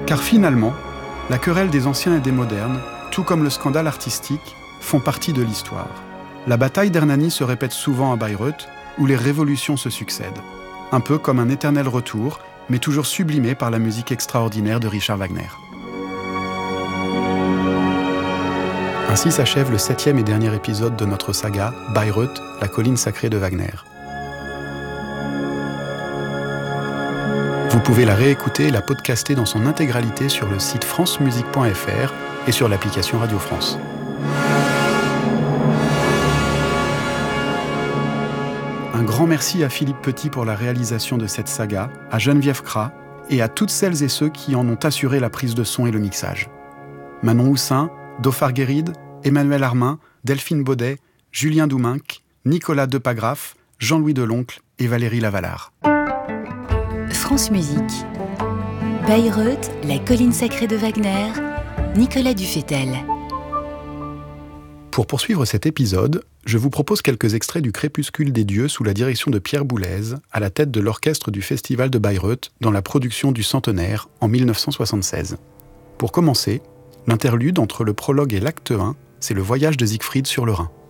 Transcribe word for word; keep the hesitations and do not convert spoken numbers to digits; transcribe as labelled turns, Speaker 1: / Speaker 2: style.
Speaker 1: Car finalement, la querelle des anciens et des modernes, tout comme le scandale artistique, font partie de l'histoire. La bataille d'Hernani se répète souvent à Bayreuth, où les révolutions se succèdent. Un peu comme un éternel retour, mais toujours sublimé par la musique extraordinaire de Richard Wagner. Ainsi s'achève le septième et dernier épisode de notre saga Bayreuth, la colline sacrée de Wagner. Vous pouvez la réécouter et la podcaster dans son intégralité sur le site francemusique point f r et sur l'application Radio France. Un grand merci à Philippe Petit pour la réalisation de cette saga, à Geneviève Cras et à toutes celles et ceux qui en ont assuré la prise de son et le mixage. Manon Houssin, Dauphard Guéride, Emmanuel Armin, Delphine Baudet, Julien Douminc, Nicolas Depagraf, Jean-Louis Deloncle et Valérie Lavalard.
Speaker 2: France Musique. Bayreuth, la colline sacrée de Wagner, Nicolas Dufetel.
Speaker 1: Pour poursuivre cet épisode, je vous propose quelques extraits du Crépuscule des dieux sous la direction de Pierre Boulez, à la tête de l'orchestre du Festival de Bayreuth, dans la production du Centenaire en dix-neuf cent soixante-seize. Pour commencer, l'interlude entre le prologue et l'acte un, c'est le voyage de Siegfried sur le Rhin.